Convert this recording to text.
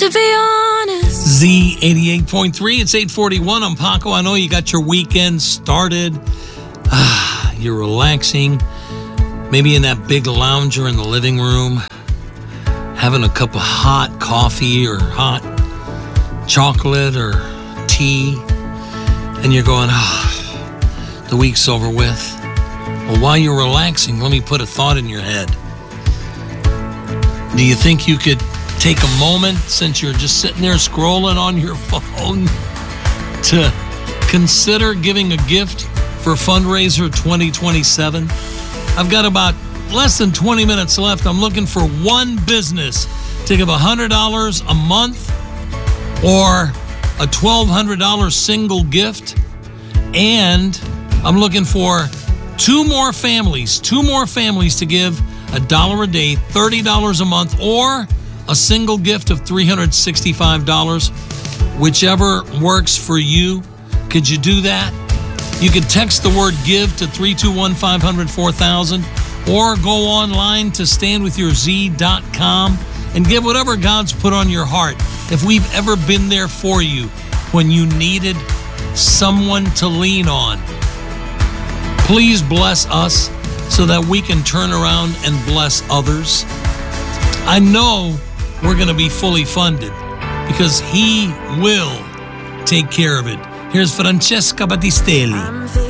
To be honest. Z88.3, it's 8:41. I'm Paco. I know you got your weekend started. You're relaxing. Maybe in that big lounger in the living room, having a cup of hot coffee or hot chocolate or tea. And you're going, the week's over with. Well, while you're relaxing, let me put a thought in your head. Do you think you could take a moment, since you're just sitting there scrolling on your phone, to consider giving a gift for Fundraiser 2027? I've got about less than 20 minutes left. I'm looking for one business to give $100 a month or a $1,200 single gift. And I'm looking for two more families to give $1 a day, $30 a month, or a single gift of $365, whichever works for you. Could you do that? You can text the word GIVE to 321-500-4000 or go online to standwithyourz.com and give whatever God's put on your heart. If we've ever been there for you when you needed someone to lean on, please bless us so that we can turn around and bless others. I know we're going to be fully funded because He will take care of it. Here's Francesca Battistelli.